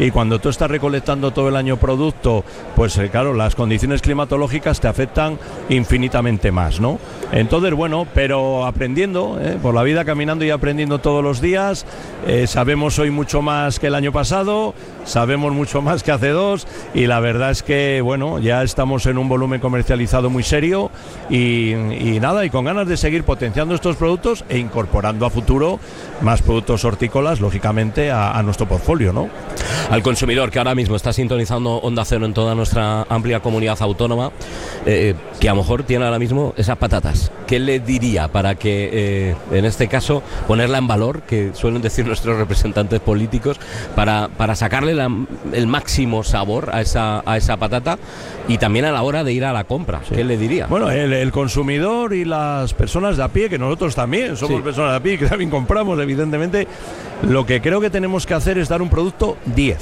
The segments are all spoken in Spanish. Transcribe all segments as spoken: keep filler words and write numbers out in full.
y cuando tú estás recolectando todo el año producto, pues eh, claro, las condiciones climatológicas te afectan infinitamente más, ¿no? Entonces, bueno, pero aprendiendo, ¿eh? por la vida caminando y aprendiendo todos los días, eh, sabemos hoy mucho más que el año pasado, sabemos mucho más que hace dos, y la verdad es que, bueno, ya estamos en un volumen comercializado muy serio y, y nada, y con ganas de seguir potenciando estos productos e incorporando a futuro más productos hortícolas, lógicamente, a, a nuestro portfolio, ¿no? Al consumidor que ahora mismo está sintonizando Onda Cero en toda nuestra amplia comunidad autónoma, eh, que a lo mejor tiene ahora mismo esas patatas, ¿qué le diría para que, eh, en este caso, ponerla en valor, que suelen decir nuestros representantes políticos, para, para sacarle la, el máximo sabor a esa, a esa patata, y también a la hora de ir a la compra? Sí. ¿Qué le diría? Bueno, el, el consumidor y las personas de a pie, que nosotros también somos sí. personas de a pie, que también compramos, evidentemente, lo que creo que tenemos que hacer es dar un producto diez.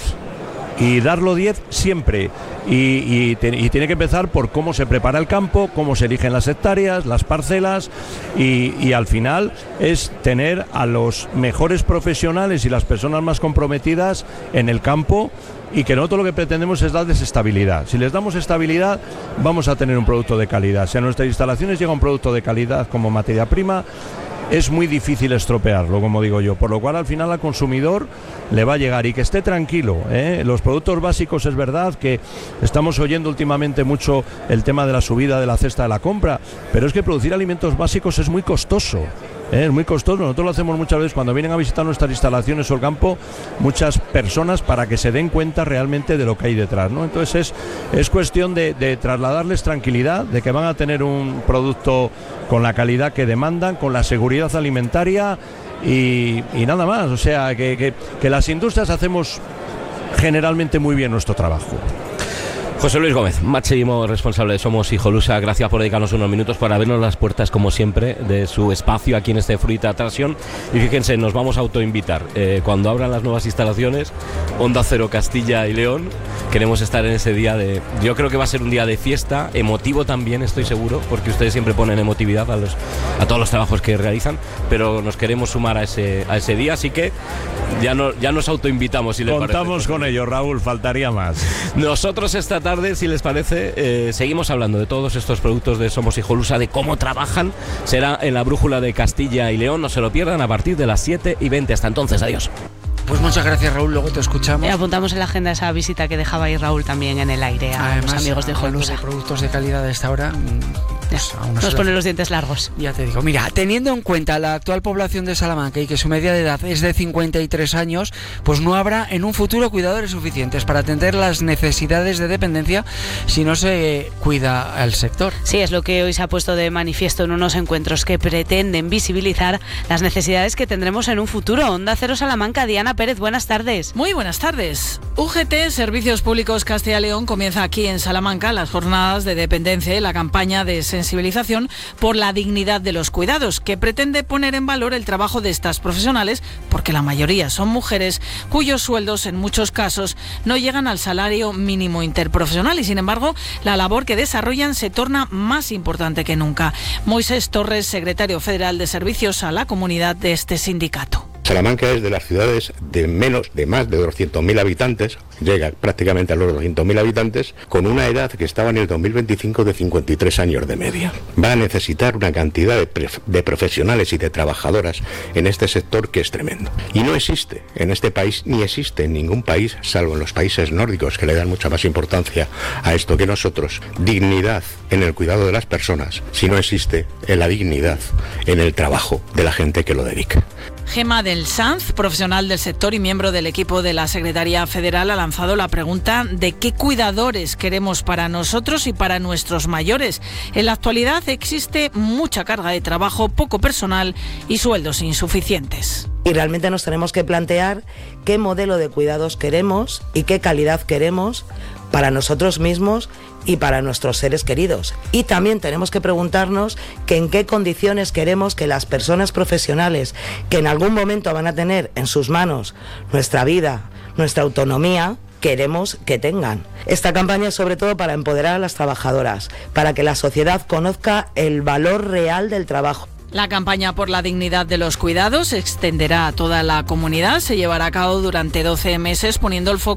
Y darlo diez siempre, y, y, te, y tiene que empezar por cómo se prepara el campo, cómo se eligen las hectáreas, las parcelas, y, y al final es tener a los mejores profesionales y las personas más comprometidas en el campo, y que nosotros lo que pretendemos es darles estabilidad. Si les damos estabilidad, vamos a tener un producto de calidad. Si a nuestras instalaciones llega un producto de calidad como materia prima, es muy difícil estropearlo, como digo yo, por lo cual al final al consumidor le va a llegar, y que esté tranquilo, ¿eh? Los productos básicos, es verdad que estamos oyendo últimamente mucho el tema de la subida de la cesta de la compra, pero es que producir alimentos básicos es muy costoso. ¿Eh? Es muy costoso. Nosotros lo hacemos muchas veces cuando vienen a visitar nuestras instalaciones o el campo, muchas personas, para que se den cuenta realmente de lo que hay detrás, ¿no? Entonces es, es cuestión de, de trasladarles tranquilidad, de que van a tener un producto con la calidad que demandan, con la seguridad alimentaria y, y nada más. O sea, que, que, que las industrias hacemos generalmente muy bien nuestro trabajo. José Luis Gómez, máximo responsable de Somos Hijolusa, gracias por dedicarnos unos minutos para abrirnos las puertas, como siempre, de su espacio aquí en este Fruita Tracción. Y fíjense, nos vamos a autoinvitar. Eh, cuando abran las nuevas instalaciones, Onda Cero Castilla y León, queremos estar en ese día de... Yo creo que va a ser un día de fiesta, emotivo también, estoy seguro, porque ustedes siempre ponen emotividad a, los, a todos los trabajos que realizan, pero nos queremos sumar a ese, a ese día, así que ya, no, ya nos autoinvitamos, si les parece. Contamos con ello, Raúl, faltaría más. Nosotros esta tarde tarde, si les parece, eh, seguimos hablando de todos estos productos de Somos Hijolusa, de cómo trabajan. Será en la Brújula de Castilla y León, no se lo pierdan, a partir de las siete y veinte. Hasta entonces, adiós. Pues muchas gracias, Raúl, luego te escuchamos. Eh, apuntamos en la agenda esa visita que dejaba ahí Raúl también en el aire a Además, los amigos de Hijolusa. De productos de calidad a esta hora, pues aún no nos ponen los dientes largos. Ya te digo, mira, teniendo en cuenta la actual población de Salamanca y que su media de edad es de cincuenta y tres años, pues no habrá en un futuro cuidadores suficientes para atender las necesidades de dependencia si no se cuida al sector. Sí, es lo que hoy se ha puesto de manifiesto en unos encuentros que pretenden visibilizar las necesidades que tendremos en un futuro. Onda Cero Salamanca, Diana Pérez, buenas tardes. Muy buenas tardes. U G T, Servicios Públicos Castilla y León, comienza aquí en Salamanca las jornadas de dependencia y la campaña de sensibilización por la dignidad de los cuidados, que pretende poner en valor el trabajo de estas profesionales, porque la mayoría son mujeres cuyos sueldos en muchos casos no llegan al salario mínimo interprofesional, y sin embargo la labor que desarrollan se torna más importante que nunca. Moisés Torres, secretario federal de Servicios a la Comunidad de este sindicato. Salamanca es de las ciudades de menos de más de doscientos mil habitantes, llega prácticamente a los doscientos mil habitantes, con una edad que estaba en el dos mil veinticinco de cincuenta y tres años de media. Va a necesitar una cantidad de, de profesionales y de trabajadoras en este sector que es tremendo. Y no existe en este país, ni existe en ningún país, salvo en los países nórdicos, que le dan mucha más importancia a esto que nosotros, dignidad en el cuidado de las personas, si no existe en la dignidad en el trabajo de la gente que lo dedica. Gema del Sanz, profesional del sector y miembro del equipo de la Secretaría Federal, ha lanzado la pregunta de qué cuidadores queremos para nosotros y para nuestros mayores. En la actualidad existe mucha carga de trabajo, poco personal y sueldos insuficientes. Y realmente nos tenemos que plantear qué modelo de cuidados queremos y qué calidad queremos para nosotros mismos y para nuestros seres queridos. Y también tenemos que preguntarnos que en qué condiciones queremos que las personas profesionales que en algún momento van a tener en sus manos nuestra vida, nuestra autonomía, queremos que tengan. Esta campaña es sobre todo para empoderar a las trabajadoras, para que la sociedad conozca el valor real del trabajo. La campaña por la dignidad de los cuidados se extenderá a toda la comunidad, se llevará a cabo durante doce meses poniendo el foco